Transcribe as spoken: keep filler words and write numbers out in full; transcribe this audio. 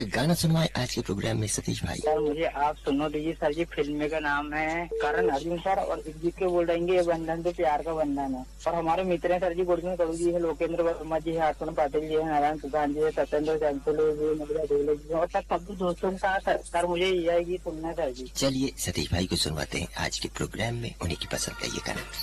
गाना सुनवाए आज के प्रोग्राम में सतीश भाई। सर मुझे आप सुनो दीजिए सर जी। फिल्म का नाम है करण अर्जुन सर, और इस गीत के बोल रहेंगे ये बंधन तो प्यार का बंधन है। और हमारे मित्र हैं सर जी, गुरजन कड़ू जी है, लोकेंद्र वर्मा जी है, आसुन पाटिल जी है, नारायण प्रधान जी है, सत्येंद्र चंचल जी और सर सब दोस्तों के साथ सर मुझे यह गीत सुनना है सर जी। चलिए सतीश भाई को सुनवाते हैं आज के प्रोग्राम में उन्हीं की पसंद का ये गाना।